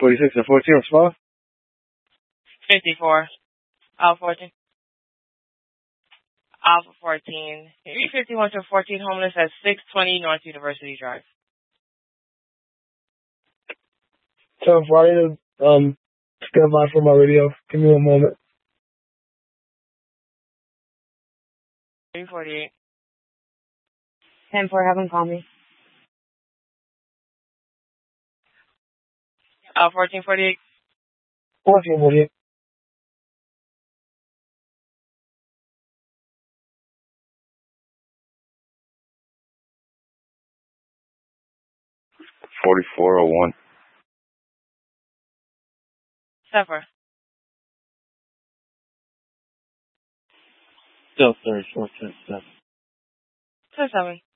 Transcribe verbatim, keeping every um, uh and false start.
forty-six and fourteen, respond. fifty-four. Alpha fourteen. Alpha fourteen. three fifty-one to fourteen, homeless at six twenty North University Drive. So I need to um, stand by for my radio. Give me one moment. three forty-eight. ten four, have them call me. Alpha fourteen forty-eight. fourteen forty-eight. forty-four oh one. Zephyr. Still third, four, ten, seven. two seven.